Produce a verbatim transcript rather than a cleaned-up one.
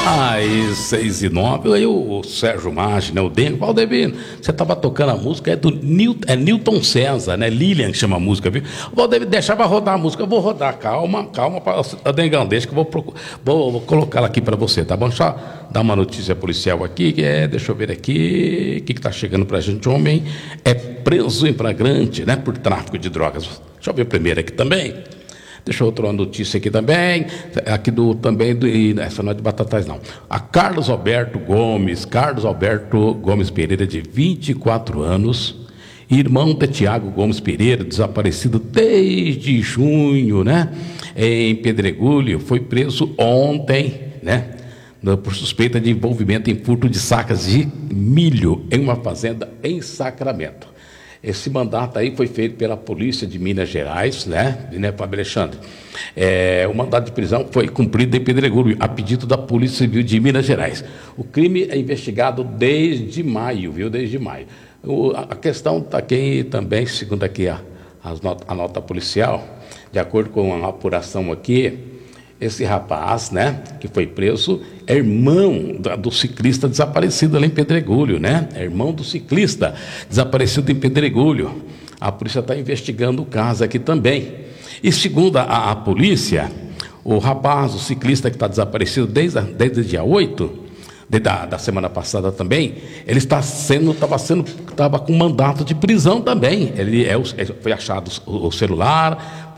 Aí, seis e nove, aí o, o Sérgio Maggi, né, o Dengo, Valdemir, você estava tocando a música, é do Nil, é Nilton César, né, Lilian que chama a música, viu? Valdemir, deixava rodar a música, eu vou rodar, calma, calma, pra, Dengão, deixa que eu vou, procurar, vou, vou colocá-la aqui para você, tá bom? Só dar uma notícia policial aqui, que é, deixa eu ver aqui, o que que tá chegando pra gente, homem é preso em flagrante, né, por tráfico de drogas. Deixa eu ver primeiro aqui também. Deixa eu outra notícia aqui também, aqui do, também, do, essa não é de Batatais não, a Carlos Alberto Gomes, Carlos Alberto Gomes Pereira, de vinte e quatro anos, irmão de Tiago Gomes Pereira, desaparecido desde junho, né, em Pedregulho, foi preso ontem, né, por suspeita de envolvimento em furto de sacas de milho em uma fazenda em Sacramento. Esse mandato aí foi feito pela Polícia de Minas Gerais, né, né, Fábio Alexandre? É, o mandato de prisão foi cumprido em Pedregulho, a pedido da Polícia Civil de Minas Gerais. O crime é investigado desde maio, viu? Desde maio. O, a questão está aqui também, segundo aqui a, a, nota, a nota policial, de acordo com a apuração aqui, esse rapaz, né, que foi preso, é irmão da, do ciclista desaparecido ali em Pedregulho, né? É irmão do ciclista desaparecido em Pedregulho. A polícia está investigando o caso aqui também. E segundo a, a polícia, o rapaz, o ciclista que está desaparecido desde, desde o dia oito, de, da, da semana passada também, ele está sendo, estava sendo, estava com mandato de prisão também. Ele é, foi achado o, o celular,